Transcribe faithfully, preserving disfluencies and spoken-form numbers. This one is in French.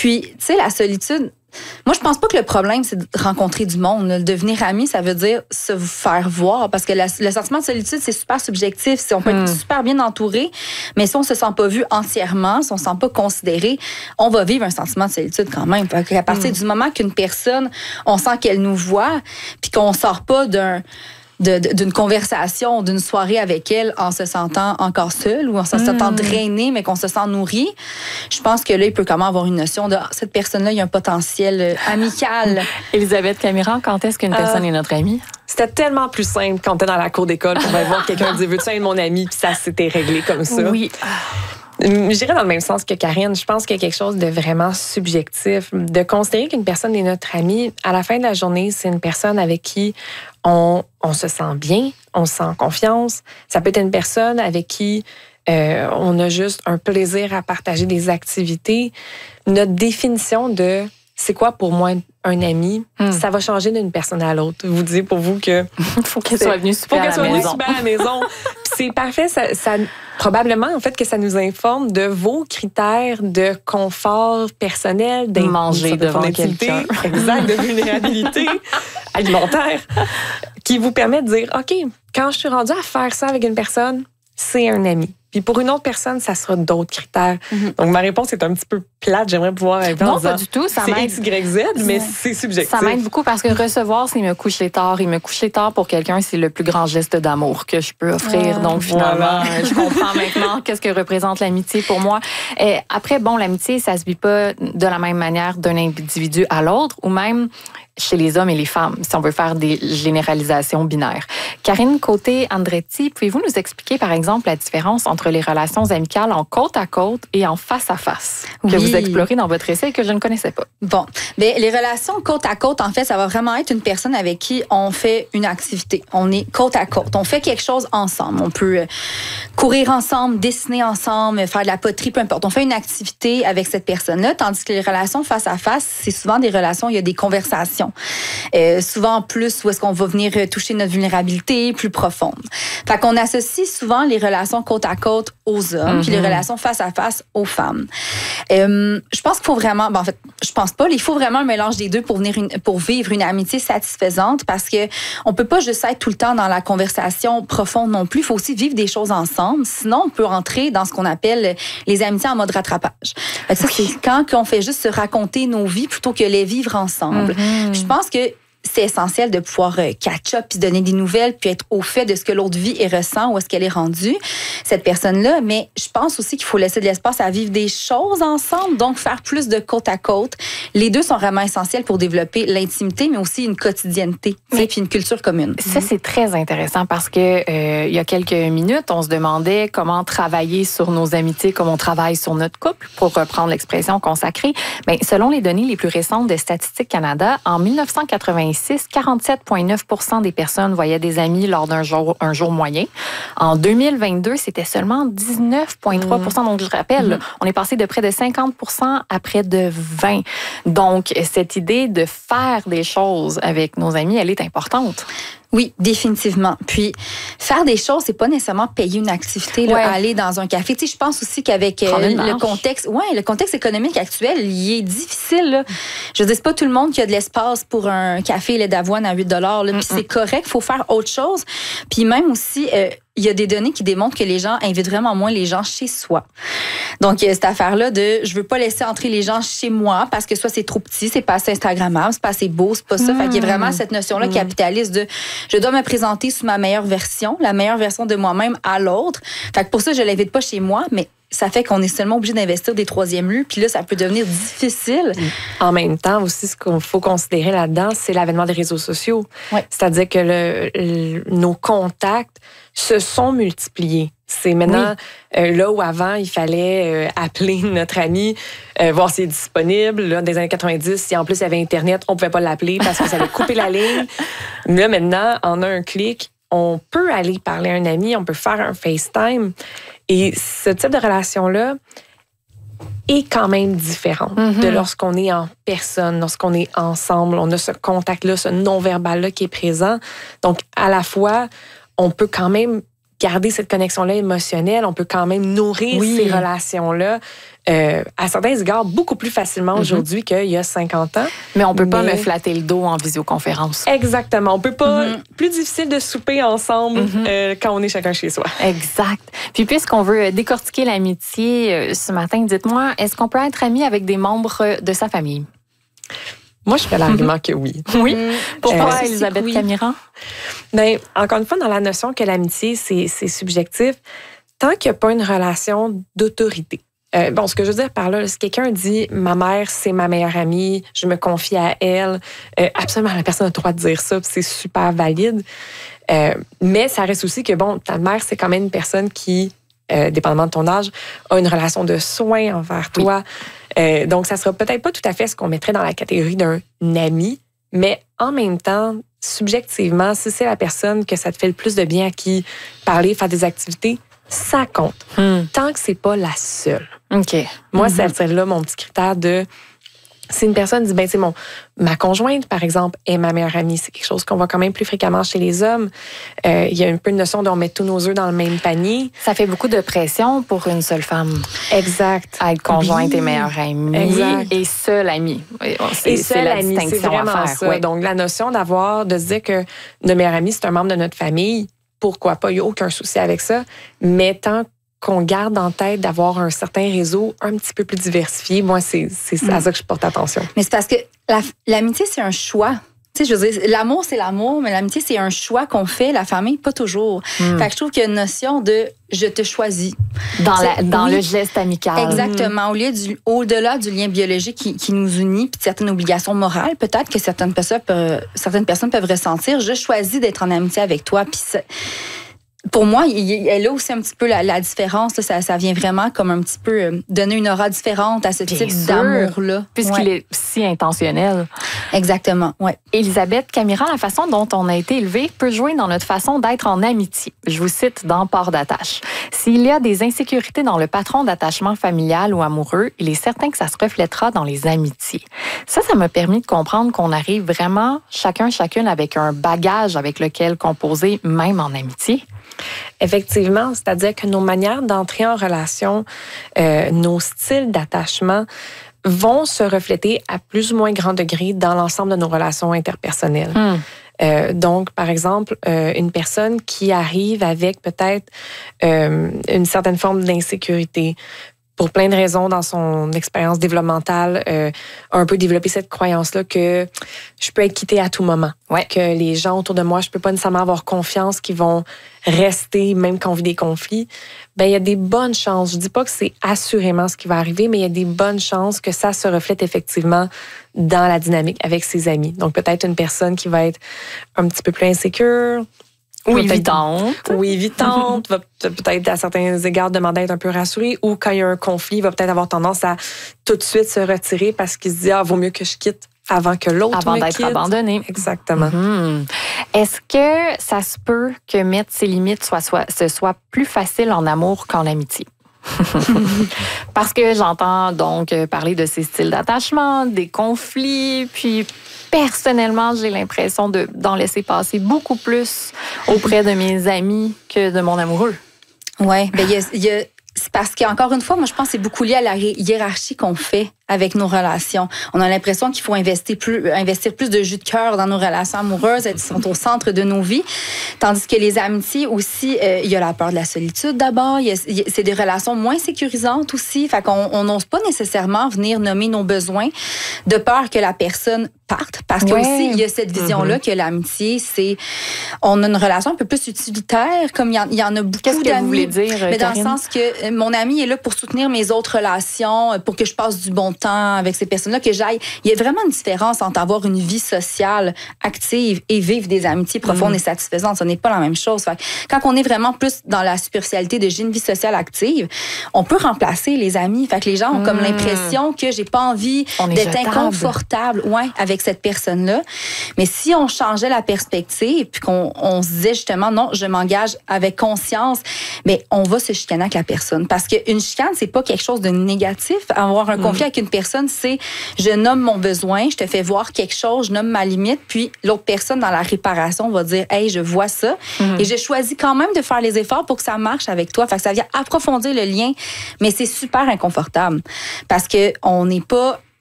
Puis, tu sais, la solitude, moi, je pense pas que le problème, c'est de rencontrer du monde. Le devenir ami, ça veut dire se faire voir. Parce que la, le sentiment de solitude, c'est super subjectif. Si on peut mm. être super bien entouré, mais si on se sent pas vu entièrement, si on se sent pas considéré, on va vivre un sentiment de solitude quand même. Fait qu'à partir mm. du moment qu'une personne, on sent qu'elle nous voit, puis qu'on sort pas d'un... De, de, d'une conversation, d'une soirée avec elle en se sentant encore seul ou en se sentant mmh. drainé, mais qu'on se sent nourri, je pense que là, il peut quand même avoir une notion de ah, cette personne-là, il y a un potentiel euh, amical. Elisabeth Camiran, quand est-ce qu'une personne euh, est notre amie? C'était tellement plus simple quand t'es dans la cour d'école pour aller voir quelqu'un dire veux-tu être mon ami, puis ça s'était réglé comme ça. Oui. J'irais dans le même sens que Karine. Je pense qu'il y a quelque chose de vraiment subjectif. De considérer qu'une personne est notre amie, à la fin de la journée, c'est une personne avec qui on, on se sent bien, on se sent en confiance. Ça peut être une personne avec qui euh, on a juste un plaisir à partager des activités. Notre définition de c'est quoi pour moi un ami, hmm. ça va changer d'une personne à l'autre. Vous dites pour vous que faut qu'elle soit venue super faut qu'elle à soit la venue maison. super à la maison. C'est parfait. Ça, ça, probablement, en fait, que ça nous informe de vos critères de confort personnel, de manger devant quelqu'un. Exact, de vulnérabilité alimentaire, qui vous permet de dire, OK, quand je suis rendue à faire ça avec une personne, c'est un ami. Puis pour une autre personne, ça sera d'autres critères. Mm-hmm. Donc ma réponse est un petit peu plate. J'aimerais pouvoir être non, en disant, pas du tout. Ça c'est m'aide. X, Y, Z, mais c'est subjectif. Ça m'aide beaucoup parce que recevoir, c'est me coucher tard. Et me coucher tard pour quelqu'un, c'est le plus grand geste d'amour que je peux offrir. Oh, Donc finalement, voilà. je comprends maintenant qu'est-ce que représente l'amitié pour moi. Et après, bon, l'amitié, ça se vit pas de la même manière d'un individu à l'autre ou même chez les hommes et les femmes, si on veut faire des généralisations binaires. Karine Côté-Andretti, pouvez-vous nous expliquer, par exemple, la différence entre les relations amicales en côte à côte et en face à face que oui. vous explorez dans votre essai et que je ne connaissais pas? Bon, bien, les relations côte à côte, en fait, ça va vraiment être une personne avec qui on fait une activité. On est côte à côte. On fait quelque chose ensemble. On peut euh, courir ensemble, dessiner ensemble, faire de la poterie, peu importe. On fait une activité avec cette personne-là, tandis que les relations face à face, c'est souvent des relations, il y a des conversations. Euh, souvent plus où est-ce qu'on va venir toucher notre vulnérabilité plus profonde. Fait qu'on associe souvent les relations côte à côte aux hommes, mm-hmm. puis les relations face à face aux femmes. Euh, je pense qu'il faut vraiment, ben en fait, je pense pas, il faut vraiment un mélange des deux pour venir une, pour vivre une amitié satisfaisante, parce que on peut pas juste être tout le temps dans la conversation profonde non plus. Il faut aussi vivre des choses ensemble. Sinon, on peut rentrer dans ce qu'on appelle les amitiés en mode rattrapage. Fait que ça, c'est quand on fait juste se raconter nos vies plutôt que les vivre ensemble. Mm-hmm. Je pense que c'est essentiel de pouvoir catch-up, puis donner des nouvelles, puis être au fait de ce que l'autre vit et ressent, où est-ce qu'elle est rendue, cette personne-là. Mais je pense aussi qu'il faut laisser de l'espace à vivre des choses ensemble, donc faire plus de côte à côte. Les deux sont vraiment essentiels pour développer l'intimité, mais aussi une quotidienneté, puis une culture commune. Ça, c'est très intéressant parce que euh, il y a quelques minutes, on se demandait comment travailler sur nos amitiés comme on travaille sur notre couple, pour reprendre l'expression consacrée. Bien, selon les données les plus récentes de Statistique Canada, en dix-neuf cent quatre-vingt-six, quarante-sept virgule neuf pour cent des personnes voyaient des amis lors d'un jour, un jour moyen. En deux mille vingt-deux, c'était seulement dix-neuf virgule trois pour cent. Donc, je rappelle, mmh. on est passé de près de cinquante pour cent à près de vingt pour cent. Donc, cette idée de faire des choses avec nos amis, elle est importante. Oui, définitivement. Puis, faire des choses, c'est pas nécessairement payer une activité, là, ouais. aller dans un café. Tu sais, je pense aussi qu'avec euh, le contexte, ouais, le contexte économique actuel, il est difficile, là. Je veux dire, c'est pas tout le monde qui a de l'espace pour un café lait d'avoine à huit dollars, là. Puis c'est correct, il faut faire autre chose. Puis même aussi, euh, il y a des données qui démontrent que les gens invitent vraiment moins les gens chez soi. Donc, il y a cette affaire-là de je veux pas laisser entrer les gens chez moi parce que soit c'est trop petit, c'est pas assez Instagrammable, c'est pas assez beau, c'est pas ça. Mmh. Fait qu'il y a vraiment cette notion-là mmh. capitaliste de je dois me présenter sous ma meilleure version, la meilleure version de moi-même à l'autre. Fait que pour ça, je l'invite pas chez moi, mais ça fait qu'on est seulement obligé d'investir des troisièmes lieux, puis là, ça peut devenir difficile. En même temps, aussi, ce qu'il faut considérer là-dedans, c'est l'avènement des réseaux sociaux. Ouais. C'est-à-dire que le, le, nos contacts se sont multipliés. C'est maintenant oui. euh, là où avant, il fallait euh, appeler notre ami, euh, voir s'il est disponible. Là, dans les années quatre-vingt-dix, si en plus il y avait Internet, on ne pouvait pas l'appeler parce que ça allait couper la ligne. Là, maintenant, en un clic, on peut aller parler à un ami, on peut faire un FaceTime. Et ce type de relation-là est quand même différent mm-hmm. de lorsqu'on est en personne, lorsqu'on est ensemble. On a ce contact-là, ce non-verbal-là qui est présent. Donc, à la fois, on peut quand même garder cette connexion-là émotionnelle, on peut quand même nourrir oui. ces relations-là euh, à certains égards beaucoup plus facilement mm-hmm. aujourd'hui qu'il y a cinquante ans. Mais on peut Mais... pas me flatter le dos en visioconférence. Exactement. On peut pas... Mm-hmm. Plus difficile de souper ensemble mm-hmm. euh, quand on est chacun chez soi. Exact. Puis puisqu'on veut décortiquer l'amitié euh, ce matin, dites-moi, est-ce qu'on peut être ami avec des membres de sa famille? Moi, je fais l'argument que oui. Oui. Pourquoi, euh, Elisabeth oui. Camiran? Bien, encore une fois, dans la notion que l'amitié, c'est, c'est subjectif, tant qu'il n'y a pas une relation d'autorité. Euh, bon, ce que je veux dire par là, si quelqu'un dit « ma mère, c'est ma meilleure amie, je me confie à elle euh, », absolument, la personne a le droit de dire ça, c'est super valide. Euh, mais ça reste aussi que, bon, ta mère, c'est quand même une personne qui, euh, dépendamment de ton âge, a une relation de soin envers toi. Oui. Euh, donc, ça sera peut-être pas tout à fait ce qu'on mettrait dans la catégorie d'un ami, mais en même temps, subjectivement, si c'est la personne que ça te fait le plus de bien à qui parler, faire des activités, ça compte. Hmm. Tant que c'est pas la seule. OK. Moi, mm-hmm. c'est là mon petit critère de... Si une personne dit, ben c'est mon ma conjointe, par exemple, est ma meilleure amie, c'est quelque chose qu'on voit quand même plus fréquemment chez les hommes. Euh, il y a un peu une notion d'on met tous nos œufs dans le même panier. Ça fait beaucoup de pression pour une seule femme. Exact. À être conjointe oui. et meilleure amie. Exact. Et seule amie. C'est, et seule c'est la amie, distinction c'est vraiment à faire. Ça. Ouais. Donc, la notion d'avoir, de se dire que notre meilleure amie, c'est un membre de notre famille, pourquoi pas, il n'y a aucun souci avec ça. Mais tant qu'on garde en tête d'avoir un certain réseau un petit peu plus diversifié, moi, c'est, c'est à ça que je porte attention. Mais c'est parce que la, l'amitié, c'est un choix. Tu sais, je veux dire, l'amour, c'est l'amour, mais l'amitié, c'est un choix qu'on fait, la famille, pas toujours. Mm. Fait que je trouve qu'il y a une notion de « je te choisis ». Dans, la, dans oui, le geste amical. Exactement. Au lieu du, au-delà du lien biologique qui, qui nous unit, puis de certaines obligations morales, peut-être que certaines personnes peuvent, certaines personnes peuvent ressentir « je choisis d'être en amitié avec toi ». Puis pour moi, il y a là aussi un petit peu la, la différence. Là, ça, ça vient vraiment comme un petit peu euh, donner une aura différente à ce Bien type sûr, d'amour-là. Puisqu'il ouais. est si intentionnel. Exactement, oui. Elisabeth Camiran, la façon dont on a été élevé peut jouer dans notre façon d'être en amitié. Je vous cite dans Port d'attache. S'il y a des insécurités dans le patron d'attachement familial ou amoureux, il est certain que ça se reflètera dans les amitiés. Ça, ça m'a permis de comprendre qu'on arrive vraiment chacun, chacune avec un bagage avec lequel composer, même en amitié. Effectivement, c'est-à-dire que nos manières d'entrer en relation, euh, nos styles d'attachement vont se refléter à plus ou moins grand degré dans l'ensemble de nos relations interpersonnelles. Mm. Euh, donc, par exemple, euh, une personne qui arrive avec peut-être euh, une certaine forme d'insécurité, pour plein de raisons dans son expérience développementale, euh, a un peu développé cette croyance-là que je peux être quittée à tout moment. Ouais. Que les gens autour de moi, je peux pas nécessairement avoir confiance qu'ils vont rester même quand on vit des conflits. Ben, il y a des bonnes chances. Je dis pas que c'est assurément ce qui va arriver, mais il y a des bonnes chances que ça se reflète effectivement dans la dynamique avec ses amis. Donc, peut-être une personne qui va être un petit peu plus insécure, ou évitante. Ou évitante, va peut-être à certains égards demander à être un peu rassurée, ou quand il y a un conflit, va peut-être avoir tendance à tout de suite se retirer parce qu'il se dit « Ah, vaut mieux que je quitte avant que l'autre avant me d'être quitte. » abandonné. Exactement. Mm-hmm. Est-ce que ça se peut que mettre ses limites soit, soit, ce soit plus facile en amour qu'en amitié? Parce que j'entends donc parler de ces styles d'attachement, des conflits, puis personnellement, j'ai l'impression de, d'en laisser passer beaucoup plus auprès de mes amis que de mon amoureux. Oui, bien, il y a, il y a, c'est parce qu'encore une fois, moi, je pense que c'est beaucoup lié à la hiérarchie qu'on fait avec nos relations. On a l'impression qu'il faut investir plus, investir plus de jus de cœur dans nos relations amoureuses. Elles sont au centre de nos vies. Tandis que les amitiés aussi, euh, il y a la peur de la solitude d'abord. Il y a, il y a, c'est des relations moins sécurisantes aussi. Fait qu'on n'ose pas nécessairement venir nommer nos besoins de peur que la personne parte. Parce que ouais. aussi, il y a cette vision-là mm-hmm. que l'amitié, c'est... On a une relation un peu plus utilitaire, comme il y en, il y en a beaucoup Qu'est-ce d'amis. Que vous voulez dire, mais dans Karine? le sens que mon ami est là pour soutenir mes autres relations, pour que je passe du bon temps avec ces personnes-là, que j'aille. Il y a vraiment une différence entre avoir une vie sociale active et vivre des amitiés profondes mmh. et satisfaisantes. Ce n'est pas la même chose. Fait, quand on est vraiment plus dans la superficialité de j'ai une vie sociale active, on peut remplacer les amis. Fait que les gens ont mmh. comme l'impression que j'ai pas envie d'être jetable. inconfortable ouais, avec cette personne-là. Mais si on changeait la perspective puis qu'on on se disait justement non, je m'engage avec conscience, mais on va se chicaner avec la personne. Parce qu'une chicane, c'est pas quelque chose de négatif. Avoir un conflit mmh. avec une une personne, c'est je nomme mon besoin, je te fais voir quelque chose, je nomme ma limite, puis l'autre personne dans la réparation va dire, hey, je vois ça. Mm-hmm. Et je choisis quand même de faire les efforts pour que ça marche avec toi. Fait que ça vient approfondir le lien, mais c'est super inconfortable parce que on n'est pas